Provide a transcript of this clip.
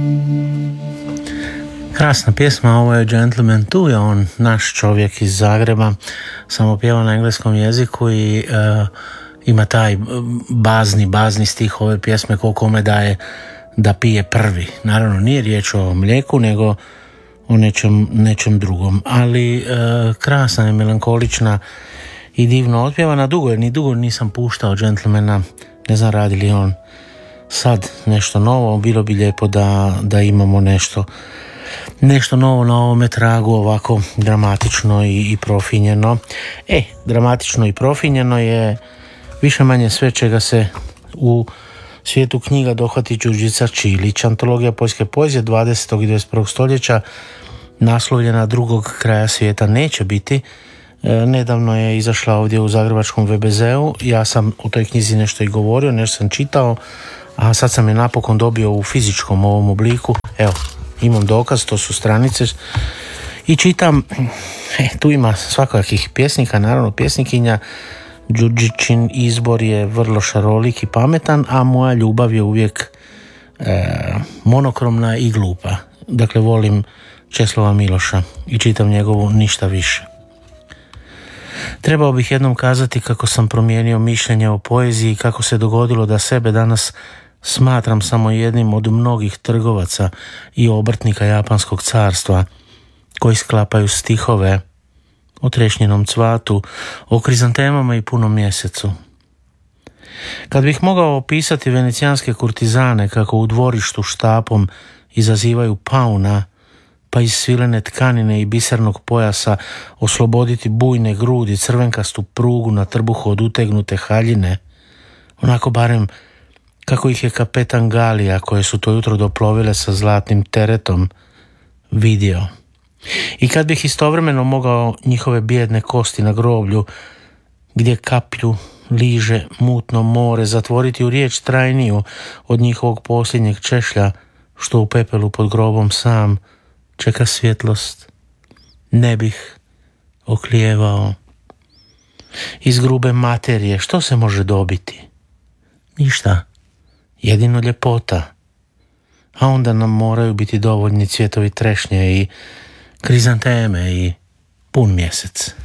Krasna pjesma, ovo je Gentleman, tu je on, naš čovjek iz Zagreba, samo pjeva na engleskom jeziku i ima taj bazni stih ove pjesme ko kome daje da pije prvi. Naravno nije riječ o mlijeku nego o nečem drugom, ali krasna je, melankolična i divno otpjevana. Dugo nisam puštao Gentlemana, ne znam radi li on sad nešto novo, bilo bi lijepo da imamo nešto novo na ovome tragu, ovako dramatično i profinjeno. Dramatično i profinjeno je više manje sve čega se u svijetu knjiga dohvati Đurđica Čilić. Antologija poljske poezije 20. i 21. stoljeća, naslovljena Drugog kraja svijeta neće biti. Nedavno je izašla ovdje u zagrebačkom VBZ-u. Ja sam o toj knjizi nešto i govorio, nešto sam čitao, a sad sam je napokon dobio u fizičkom ovom obliku. Evo, imam dokaz, to su stranice i čitam. Tu ima svakakvih pjesnika, naravno pjesnikinja. Đurđičin izbor je vrlo šarolik i pametan, a moja ljubav je uvijek monokromna i glupa. Dakle, volim Česlava Miloša i čitam njegovu Ništa više. Trebao bih jednom kazati kako sam promijenio mišljenje o poeziji i kako se dogodilo da sebe danas smatram samo jednim od mnogih trgovaca i obrtnika japanskog carstva koji sklapaju stihove o trešnjenom cvatu, o krizantemama i punom mjesecu. Kad bih mogao opisati venecijanske kurtizane kako u dvorištu štapom izazivaju pauna, pa iz svilene tkanine i bisernog pojasa osloboditi bujne grudi, crvenkastu prugu na trbuhu od utegnute haljine, onako barem kako ih je kapetan Galija, koje su to jutro doplovile sa zlatnim teretom, vidio. I kad bih istovremeno mogao njihove bijedne kosti na groblju, gdje kaplju liže mutno more, zatvoriti u riječ trajniju od njihovog posljednjeg češlja, što u pepelu pod grobom sam čeka svjetlost, ne bih oklijevao. Iz grube materije što se može dobiti? Ništa, jedino ljepota. A onda nam moraju biti dovoljni cvjetovi trešnje i krizanteme i pun mjesec.